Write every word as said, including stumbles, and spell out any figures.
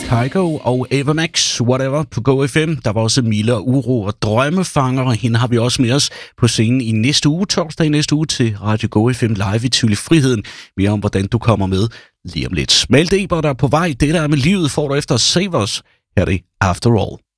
Kygo og Ava Max, Whatever på Go F M. Der var også Mille og Uro og Drømmefanger, og hende har vi også med os på scenen i næste uge, torsdag i næste uge, til Radio Go F M Live i Tivoli Friheden. Mere om, hvordan du kommer med lige om lidt. Malte Eber, der er på vej. Det der er med livet, får du efter Save Us. Her er det After All.